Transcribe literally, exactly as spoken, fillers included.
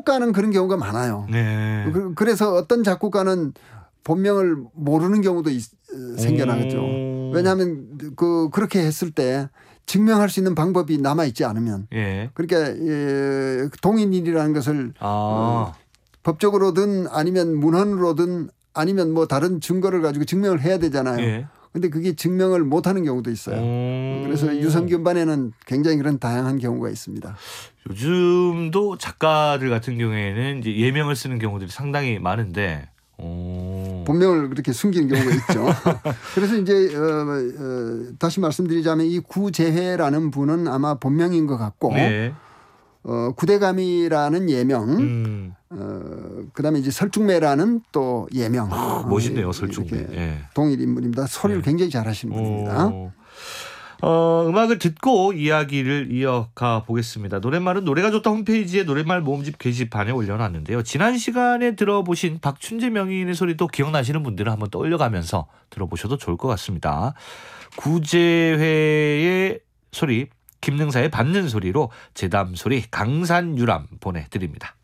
작곡가는 그런 경우가 많아요. 네. 그래서 어떤 작곡가는 본명을 모르는 경우도 있, 생겨나죠. 왜냐하면 그 그렇게 했을 때 증명할 수 있는 방법이 남아 있지 않으면. 예. 그러니까 예, 동인일이라는 것을 아. 어, 법적으로든 아니면 문헌으로든 아니면 뭐 다른 증거를 가지고 증명을 해야 되잖아요. 예. 근데 그게 증명을 못하는 경우도 있어요. 오. 그래서 유성균반에는 굉장히 그런 다양한 경우가 있습니다. 요즘도 작가들 같은 경우에는 이제 예명을 쓰는 경우들이 상당히 많은데 오. 본명을 그렇게 숨기는 경우가 있죠. 그래서 이제 어, 어, 다시 말씀드리자면 이 구재회라는 분은 아마 본명인 것 같고 네. 어, 구대감이라는 예명, 음. 어, 그다음에 이제 설중매라는 또 예명. 아, 멋있네요, 설중매. 예. 동일 인물입니다. 소리를 예. 굉장히 잘하시는 분입니다. 오. 어, 음악을 듣고 이야기를 이어가 보겠습니다. 노랫말은 노래가 좋다 홈페이지에 노랫말 모음집 게시판에 올려놨는데요. 지난 시간에 들어보신 박춘재 명인의 소리도 기억나시는 분들은 한번 떠올려가면서 들어보셔도 좋을 것 같습니다. 구재회의 소리, 김능사의 받는 소리로 제담 소리 강산유람 보내드립니다.